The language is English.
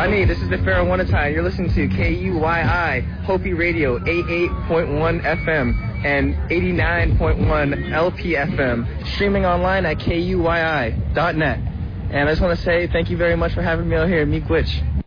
Ani, this is the Pharaoh One-A-Time. You're listening to KUYI, Hopi Radio, 88.1 FM and 89.1 LPFM, streaming online at KUYI.net. And I just want to say thank you very much for having me out here at Miigwech.